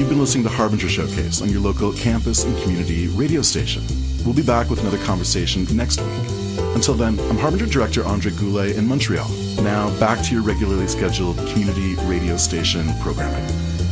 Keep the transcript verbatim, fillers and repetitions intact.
You've been listening to Harbinger Showcase on your local campus and community radio station. We'll be back with another conversation next week. Until then, I'm Harbinger Director Andre Goulet in Montreal. Now, back to your regularly scheduled community radio station programming.